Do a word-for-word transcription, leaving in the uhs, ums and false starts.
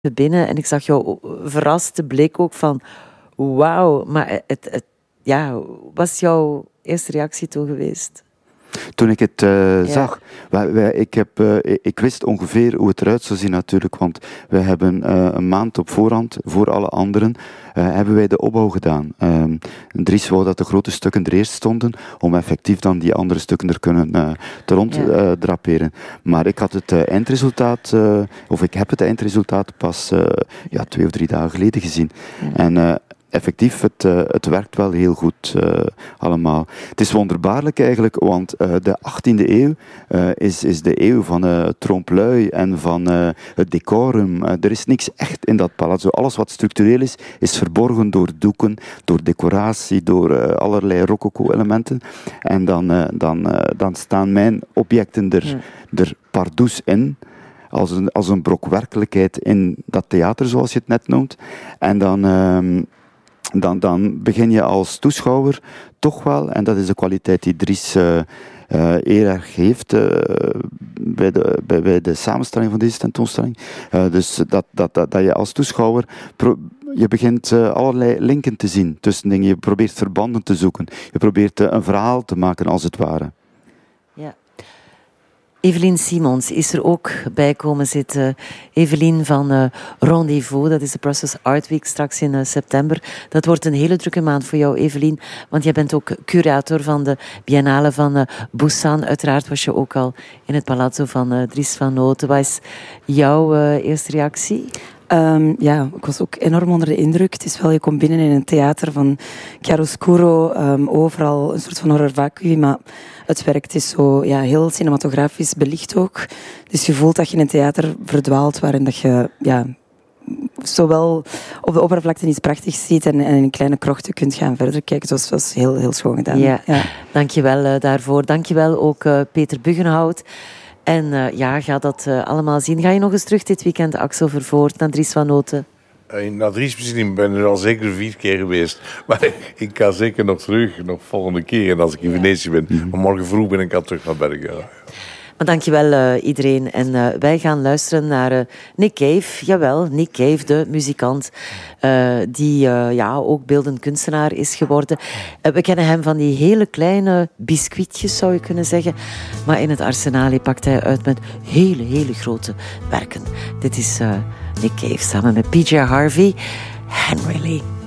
binnen en ik zag jou verraste blik ook van wauw, maar het, het, ja, wat was jouw eerste reactie toen geweest? Toen ik het uh, ja. zag, wij, wij, ik, heb, uh, ik wist ongeveer hoe het eruit zou zien natuurlijk, want we hebben uh, een maand op voorhand, voor alle anderen, uh, hebben wij de opbouw gedaan. Um, Dries wou dat de grote stukken er eerst stonden, om effectief dan die andere stukken er kunnen uh, te rond ja. uh, draperen. Maar ik had het uh, eindresultaat, uh, of ik heb het eindresultaat pas uh, ja, twee of drie dagen geleden gezien. Ja. En uh, effectief, het, uh, het werkt wel heel goed uh, allemaal. Het is wonderbaarlijk eigenlijk, want uh, de achttiende eeuw uh, is, is de eeuw van uh, trompe-l'œil en van uh, het decorum. Uh, er is niks echt in dat palazzo. Alles wat structureel is, is verborgen door doeken, door decoratie, door uh, allerlei rococo-elementen. En dan, uh, dan, uh, dan staan mijn objecten er, ja. er pardoes in. Als een, als een brok werkelijkheid in dat theater, zoals je het net noemt. En dan... Uh, Dan, dan begin je als toeschouwer toch wel, en dat is de kwaliteit die Dries uh, uh, heel erg heeft uh, bij, de, bij, bij de samenstelling van deze tentoonstelling. Uh, dus dat, dat, dat, dat je als toeschouwer, pro, je begint uh, allerlei linken te zien tussen dingen. Je probeert verbanden te zoeken. Je probeert uh, een verhaal te maken, als het ware. Ja. Evelien Simons is er ook bij komen zitten. Evelien van uh, Rendezvous, dat is de Brussels Art Week straks in uh, september. Dat wordt een hele drukke maand voor jou, Evelien, want jij bent ook curator van de Biennale van uh, Busan. Uiteraard was je ook al in het palazzo van uh, Dries van Noten. Wat is jouw uh, eerste reactie? Um, ja, ik was ook enorm onder de indruk. Het is wel, je komt binnen in een theater van chiaroscuro, um, overal een soort van horror vacuüm, maar het werkt is zo ja, heel cinematografisch belicht ook. Dus je voelt dat je in een theater verdwaalt waarin dat je ja, zowel op de oppervlakte iets prachtigs ziet en, en in kleine krochten kunt gaan verder kijken. Dus dat was heel, heel schoon gedaan. Ja, ja. Dank je wel uh, daarvoor. Dank je wel ook uh, Peter Buggenhout. En uh, ja, ga dat uh, allemaal zien. Ga je nog eens terug dit weekend, Axel Vervoort, naar Dries van Noten? Na Dries misschien ben ik er al zeker vier keer geweest. Maar ik, ik ga zeker nog terug, nog volgende keer. En als ik in Venetië ben. Maar morgen vroeg ben ik al terug naar Bergen. Maar dankjewel uh, iedereen. En uh, wij gaan luisteren naar uh, Nick Cave. Jawel, Nick Cave, de muzikant. Uh, die uh, ja, ook beeldend kunstenaar is geworden. Uh, we kennen hem van die hele kleine biscuitjes, zou je kunnen zeggen. Maar in het arsenaal pakt hij uit met hele, hele grote werken. Dit is uh, Nick Cave samen met P J Harvey. Henry Lee.